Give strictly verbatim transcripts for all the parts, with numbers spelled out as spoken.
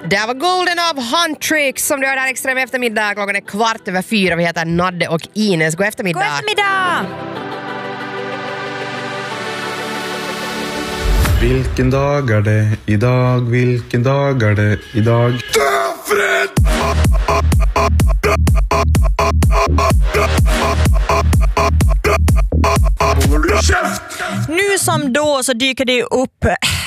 Det var Golden av Huntrix som du hör här extrem eftermiddag. Klockan är kvart över fyra. Vi heter Nadde och Ines. God eftermiddag. God eftermiddag! Vilken dag är det idag? Vilken dag är det idag? Döfred! Nu som då så dyker det upp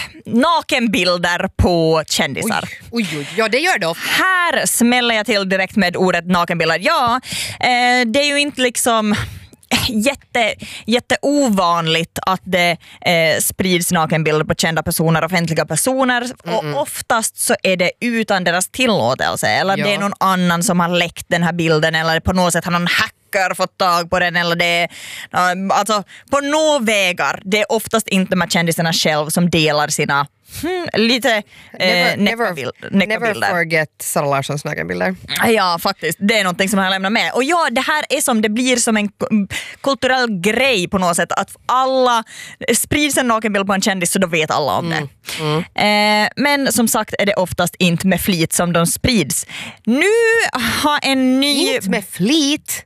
nakenbilder på kändisar. Oj, oj, oj. Ja, det gör det ofta. Här smäller jag till direkt med ordet nakenbilder. Ja, eh, det är ju inte liksom jätte, jätteovanligt att det eh, sprids nakenbilder på kända personer, offentliga personer. Mm-mm. Och oftast så är det utan deras tillåtelse. Eller ja. Det är någon annan som har läckt den här bilden, eller på något sätt har någon hacker fått tag på den, eller det alltså på några vägar. Det är oftast inte med kändisarna själv som delar sina Hmm, lite never, eh, never, bild, never forget Sara Larssons nakenbilder. Ja, faktiskt. Det är någonting som jag lämnar med. Och ja, det här är som det blir som en kulturell grej på något sätt. Att alla sprids en nakenbild på en kändis så då vet alla om det. Mm. Mm. Eh, men som sagt är det oftast inte med flit som de sprids. Nu har en ny... Inte med flit?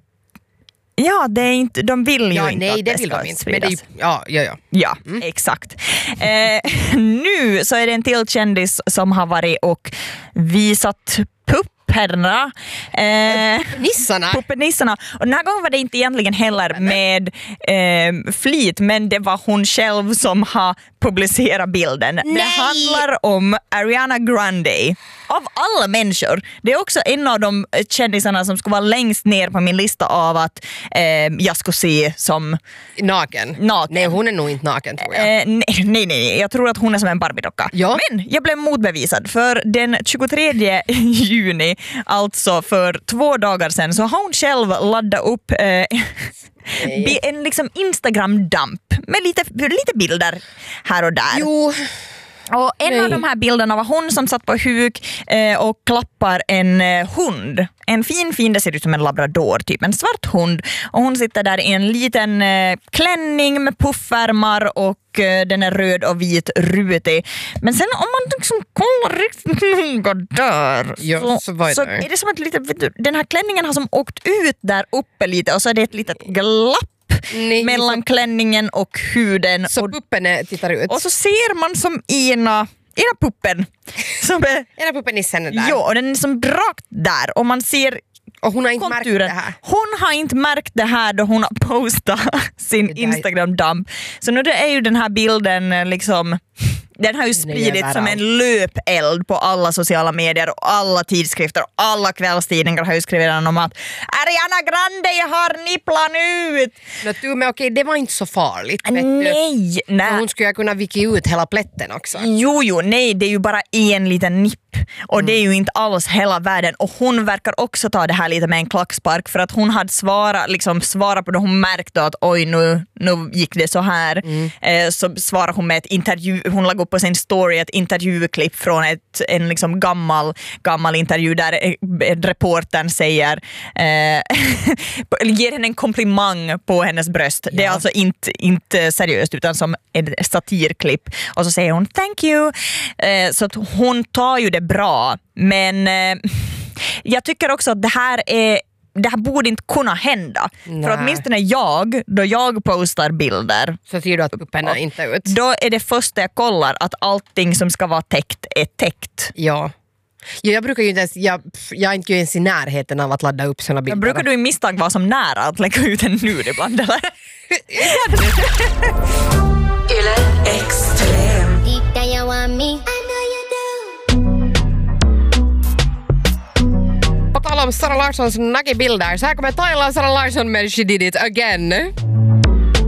Ja, det är inte, de vill ju ja, inte nej, att det, det vill ska de inte. spridas. Men det är, ja, ja, ja. Ja, mm. exakt. Eh, nu så är det en till kändis som har varit och visat pupperna. Eh, Nissarna. Puppenissarna. Och den här gången var det inte egentligen heller med eh, flit, men det var hon själv som har publicerat bilden. Nej. Det handlar om Ariana Grande. Av alla människor. Det är också en av de kändisarna som ska vara längst ner på min lista av att eh, jag ska se som naken. naken. Nej, hon är nog inte naken tror jag. Eh, nej, nej, nej, jag tror att hon är som en Barbie-docka. Ja. Men jag blev motbevisad för den tjugotredje juni, alltså för två dagar sedan, så har hon själv laddat upp eh, en liksom Instagram-dump med lite, lite bilder här och där. Jo. Och en Nej. av de här bilderna var hon som satt på huk eh, och klappar en eh, hund. En fin fin, det ser ut som en labrador, typ en svart hund. Och hon sitter där i en liten eh, klänning med puffärmar och eh, den är röd och vit rutig. Men sen om man liksom kollar riktigt noga där ja, så, så, var det. så är det som att lite, vet du, den här klänningen har som åkt ut där uppe lite och så är det ett litet glapp. Nej, mellan så... klänningen och huden. Så och, puppen är, tittar ut. Och så ser man som ena, ena puppen. Som är, ena puppen i sen där. Ja, och den är som rakt där. Och man ser och hon har inte konturen. märkt det här. Hon har inte märkt det här då hon har postat sin Instagram-dump. Så nu det är ju den här bilden liksom... Den har ju spridits som en löpeld på alla sociala medier och alla tidskrifter och alla kvällstidningar har ju skrivit om att Ariana Grande har nipplan ut. No, men okej, det var inte så farligt. Nej, nej. Hon skulle kunna vika ut hela plätten också. Jo, jo, nej, det är ju bara en liten nipp. Och mm. det är ju inte alls hela världen. Och hon verkar också ta det här lite med en klackspark. För att hon hade svarat, liksom svarat på det. Hon märkte att oj, nu, nu gick det så här. Mm. Eh, så svarade hon med ett intervju. Hon lade upp på sin story ett intervjuklipp från ett, en liksom gammal, gammal intervju där reportern säger eh, ger henne en komplimang på hennes bröst. Ja. Det är alltså inte, inte seriöst utan som ett satirklipp. Och så säger hon thank you. Eh, så att hon tar ju det bra. Men eh, jag tycker också att det här är det här borde inte kunna hända. Nej. För åtminstone jag, då jag postar bilder så ser du att pupparna inte är ut. Då är det första jag kollar att allting som ska vara täckt är täckt. Ja. Ja, jag brukar ju inte ens, jag, jag är inte ens i närheten av att ladda upp såna bilder. Jag brukar du i misstag vara som nära att lägga ut en nude ibland, eller? Yle Extrem. Deep down you want me, I know you do. På tal om Sara Larssons nagebilder så här kommer Tyler Sara Larsson med She Did It Again.